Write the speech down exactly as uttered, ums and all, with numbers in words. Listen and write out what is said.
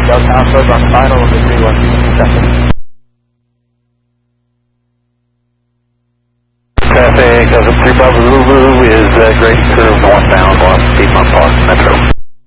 Delta Alpha on final of the three one second. Traffic of the three Bravo Zulu is uh, great curve northbound on Piedmont Park Metro.